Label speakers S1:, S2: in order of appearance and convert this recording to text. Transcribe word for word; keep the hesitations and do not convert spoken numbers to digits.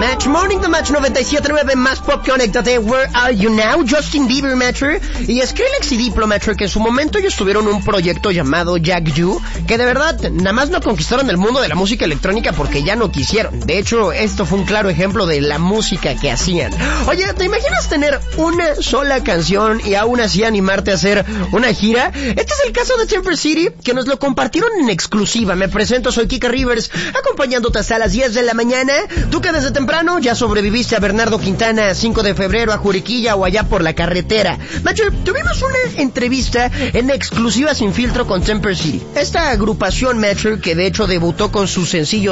S1: Match Morning, The Match noventa y siete punto nueve, más pop, conéctate. Where are you now? Justin Bieber, Matcher, y Skrillex y Diplo, Matcher, que en su momento ellos tuvieron un proyecto llamado Jack You, que de verdad nada más no conquistaron el mundo de la música electrónica porque ya no quisieron. De hecho, esto fue un claro ejemplo de la música que hacían. Oye, ¿te imaginas tener una sola canción y aún así animarte a hacer una gira? Este es el caso de Temper City, que nos lo compartieron en exclusiva. Me presento, soy Kika Rivers, acompañándote hasta las diez de la mañana. Tú que desde temprano ya sobreviviste a Bernardo Quintana, cinco de febrero, a Juriquilla o allá por la carretera. Macho, tuvimos una entrevista en exclusiva sin filtro con Temper City. Esta agrupación, Macho, que de hecho debutó con su sencillo